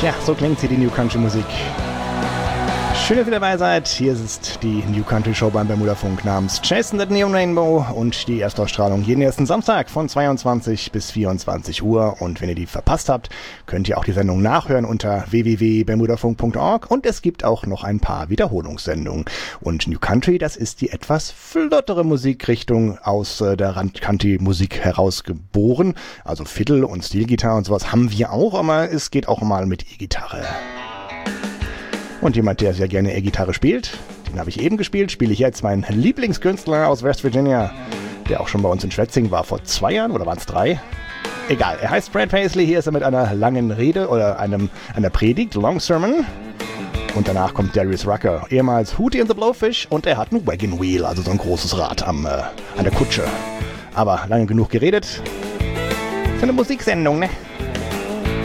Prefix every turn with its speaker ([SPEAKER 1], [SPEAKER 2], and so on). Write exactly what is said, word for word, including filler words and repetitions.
[SPEAKER 1] Tja, so klingt hier die New Country Musik. Schön, dass ihr dabei seid. Hier ist die New Country Show beim Bermuda Funk namens Chasing the Neon Rainbow und die Erstausstrahlung jeden ersten Samstag von zweiundzwanzig bis vierundzwanzig Uhr. Und wenn ihr die verpasst habt, könnt ihr auch die Sendung nachhören unter w w w punkt bermudafunk punkt org und es gibt auch noch ein paar Wiederholungssendungen. Und New Country, das ist die etwas flottere Musikrichtung aus äh, der Rand-Country-Musik herausgeboren. Also Fiddle und Steelgitarre und sowas haben wir auch, aber es geht auch mal mit E-Gitarre. Und jemand, der sehr gerne E-Gitarre spielt, den habe ich eben gespielt, spiele ich jetzt meinen Lieblingskünstler aus West Virginia, der auch schon bei uns in Schwetzingen war vor zwei Jahren, oder waren es drei? Egal, er heißt Brad Paisley, hier ist er mit einer langen Rede oder einem, einer Predigt, Long Sermon. Und danach kommt Darius Rucker, ehemals Hootie and the Blowfish, und er hat ein Wagon Wheel, also so ein großes Rad am, äh, an der Kutsche. Aber lange genug geredet. Für eine Musiksendung, ne?